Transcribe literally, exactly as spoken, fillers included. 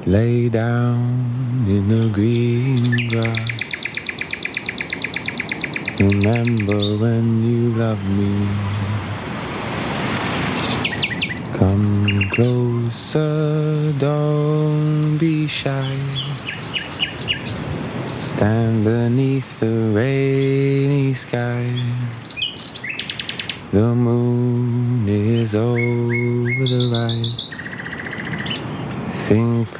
Lay down in the green grass. Remember when you loved me. Come closer, don't be shy. Stand beneath the rainy sky. The moon is over the rise. Think